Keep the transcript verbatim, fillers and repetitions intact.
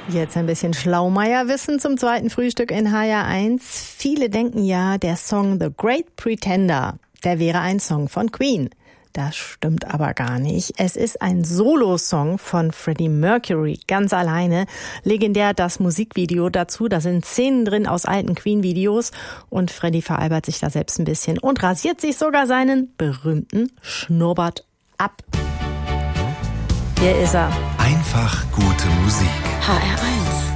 Jetzt ein bisschen Schlaumeierwissen zum zweiten Frühstück in H R eins. Viele denken ja, der Song The Great Pretender, der wäre ein Song von Queen. Das stimmt aber gar nicht. Es ist ein Solo-Song von Freddie Mercury, ganz alleine. Legendär das Musikvideo dazu. Da sind Szenen drin aus alten Queen-Videos. Und Freddie veralbert sich da selbst ein bisschen und rasiert sich sogar seinen berühmten Schnurrbart ab. Hier ist er. Einfach gute Musik. H R eins.